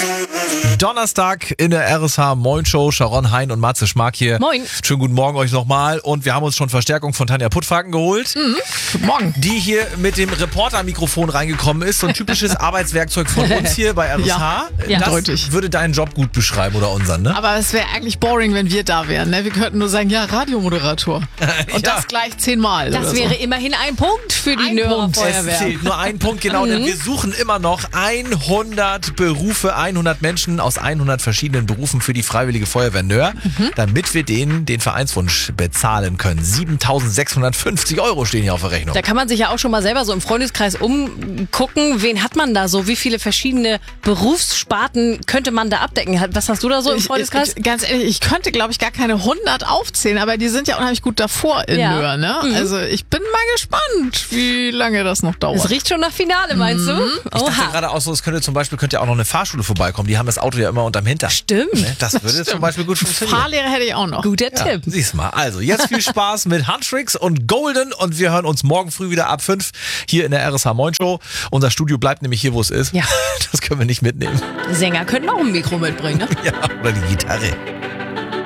Donnerstag in der RSH Moin Show. Sharon Hein und Matze Schmark hier. Moin. Schönen guten Morgen euch nochmal. Und wir haben uns schon Verstärkung von Tanja Puttfaken geholt. Guten Morgen. Die hier mit dem Reporter-Mikrofon reingekommen ist. So ein typisches Arbeitswerkzeug von uns hier bei RSH. Ja, das deutlich. würde deinen Job gut beschreiben oder unseren, ne? Aber es wäre eigentlich boring, wenn wir da wären. Ne? Wir könnten nur sagen, ja, Radiomoderator. Und Ja. das gleich 10-mal. Das oder wäre so. immerhin ein Punkt für die Ein Nörer Punkt. Es Feuerwehr. zählt nur ein Punkt, genau, denn wir suchen immer noch 100 Berufe, 100 Menschen aus 100 verschiedenen Berufen für die Freiwillige Feuerwehr Nöhr, damit wir denen den Vereinswunsch bezahlen können. 7.650 € stehen hier auf der Rechnung. Da kann man sich ja auch schon mal selber so im Freundeskreis umgucken. Wen hat man da so? Wie viele verschiedene Berufssparten könnte man da abdecken? Was hast du da so im Freundeskreis? Ganz ehrlich, ich könnte, glaube ich, gar keine 100 aufzählen, aber die sind ja unheimlich gut davor in Ja. Nöhr. Ne? Also ich bin mal gespannt, wie lange das noch dauert. Es riecht schon nach Finale, meinst du? Ich dachte gerade auch so, es könnte ja auch noch eine Fahrschule vorbeikommen. Die haben das Auto ja immer unterm Hintern. Stimmt. Ne? Das würde zum Beispiel gut funktionieren. Fahrlehrer hätte ich auch noch. Guter Tipp. Siehst mal. Also, jetzt viel Spaß mit Huntrix und Golden und wir hören uns morgen früh wieder ab 5 hier in der RSH Moin Show. Unser Studio bleibt nämlich hier, wo es ist. Ja. Das können wir nicht mitnehmen. Sänger könnten auch ein Mikro mitbringen, ne? Ja, oder die Gitarre.